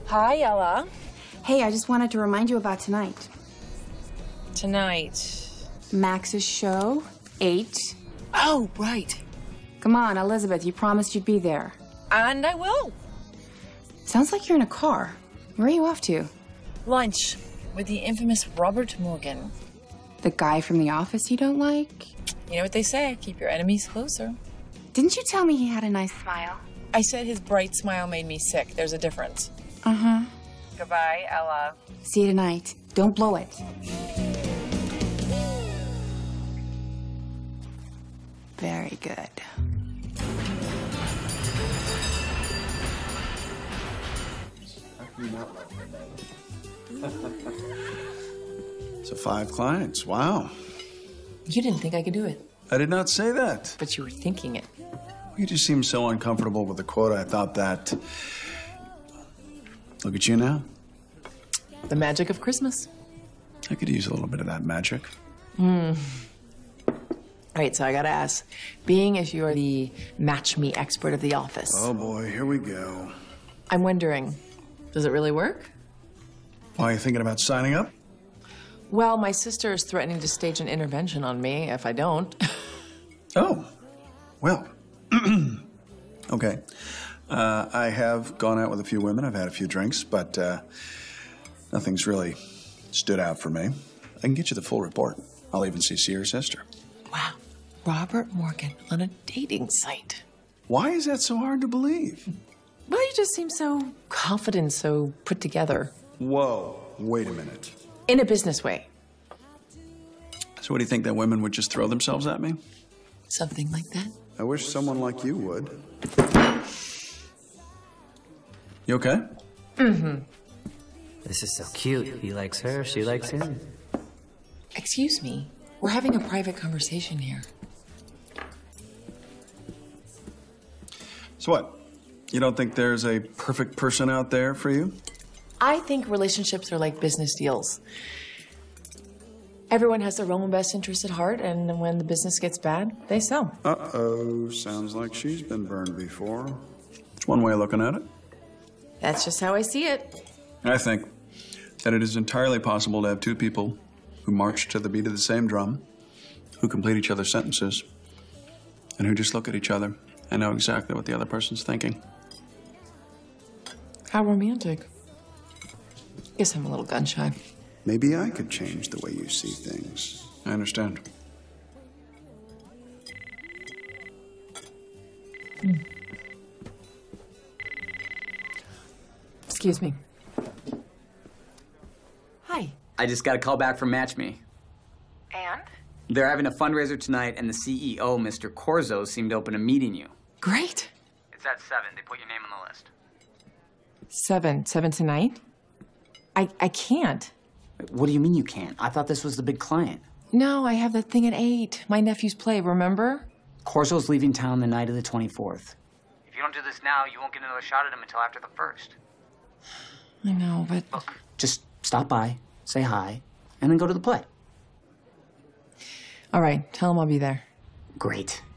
Hi, Ella. Hey, I just wanted to remind you about tonight. Tonight. Max's show, 8. Oh, right. Come on, Elizabeth, you promised you'd be there. And I will. Sounds like you're in a car. Where are you off to? Lunch with the infamous Robert Morgan. The guy from The Office you don't like? You know what they say, keep your enemies closer. Didn't you tell me he had a nice smile? I said his bright smile made me sick. There's a difference. Uh-huh. Goodbye, Ella. See you tonight. Don't blow it. Very good. So 5 clients, wow. You didn't think I could do it, I did not say that. but you were thinking it. You just seemed so uncomfortable with the quote, I thought that... Look at you now. The magic of Christmas. I could use a little bit of that magic. All right, so I gotta ask, being as you're the match me expert of The Office, Oh boy, here we go. I'm wondering, does it really work? Why are you thinking about signing up? Well, my sister is threatening to stage an intervention on me if I don't. Oh, well, okay. I have gone out with a few women. I've had a few drinks, but nothing's really stood out for me. I can get you the full report. I'll even CC your sister. Wow, Robert Morgan on a dating site. Why is that so hard to believe? Well, you just seem so confident, so put together. Whoa, wait a minute. In a business way. So what do you think, that women would just throw themselves at me? Something like that. I wish someone like you would. You okay? This is so cute. He likes her, she likes him. Excuse me, we're having a private conversation here. So what? You don't think there's a perfect person out there for you? I think relationships are like business deals. Everyone has their own best interest at heart, and when the business gets bad, they sell. Uh-oh, sounds like she's been burned before. It's one way of looking at it. That's just how I see it. I think that it is entirely possible to have two people who march to the beat of the same drum, who complete each other's sentences, and who just look at each other and know exactly what the other person's thinking. How romantic. Guess I'm a little gun shy. Maybe I could change the way you see things. I understand. Excuse me. Hi. I just got a call back from MatchMe. And? They're having a fundraiser tonight, and the CEO, Mr. Corzo, seemed open to meeting you. Great. It's at 7. They put your name on the list. 7 tonight? I can't. What do you mean you can't? I thought this was the big client. No, I have that thing at 8. My nephew's play, remember? Corzo's leaving town the night of the 24th. If you don't do this now, you won't get another shot at him until after the 1st. I know, but... Look, just stop by, say hi, and then go to the play. All right, tell him I'll be there. Great.